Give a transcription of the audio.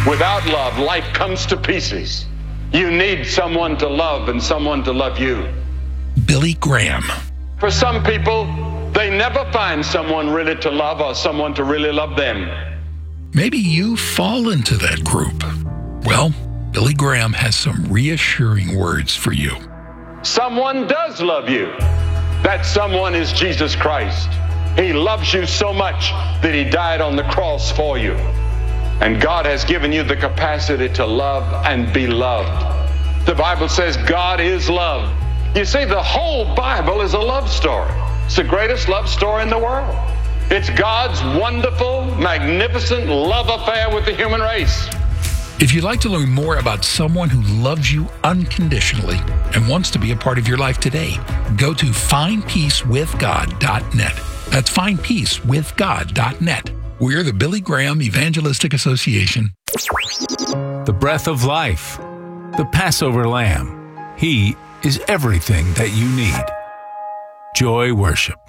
Without love, life comes to pieces. You need someone to love and someone to love you. Billy Graham. For some people, they never find someone really to love or someone to really love them. Maybe you fall into that group. Well, Billy Graham has some reassuring words for you. Someone does love you. That someone is Jesus Christ. He loves you so much that he died on the cross for you. And God has given you the capacity to love and be loved. The Bible says God is love. You see, the whole Bible is a love story. It's the greatest love story in the world. It's God's wonderful, magnificent love affair with the human race. If you'd like to learn more about someone who loves you unconditionally and wants to be a part of your life today, go to findpeacewithgod.net. That's findpeacewithgod.net. We're the Billy Graham Evangelistic Association. The breath of life, the Passover Lamb. He is everything that you need. Joy Worship.